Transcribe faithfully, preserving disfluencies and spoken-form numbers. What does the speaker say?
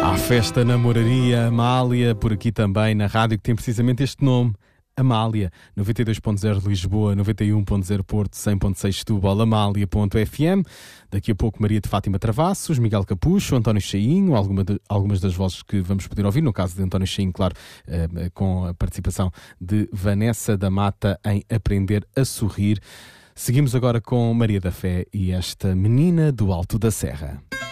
À festa na Moraria, Amália, por aqui também na rádio que tem precisamente este nome, Amália, noventa e dois ponto zero Lisboa, noventa e um ponto zero Porto, cem ponto seis Setúbal, amália ponto f m. Daqui a pouco Maria de Fátima Travassos, Miguel Capucho, António Cheinho, alguma de, algumas das vozes que vamos poder ouvir, no caso de António Cheinho, claro, eh, com a participação de Vanessa da Mata em Aprender a Sorrir. Seguimos agora com Maria da Fé e esta Menina do Alto da Serra.